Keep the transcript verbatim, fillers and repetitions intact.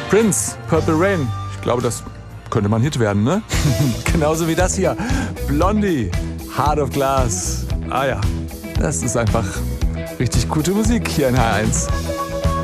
Prince, Purple Rain. Ich glaube, das könnte mal ein Hit werden, ne? Genauso wie das hier. Blondie, Heart of Glass. Ah ja, das ist einfach richtig gute Musik hier in H eins.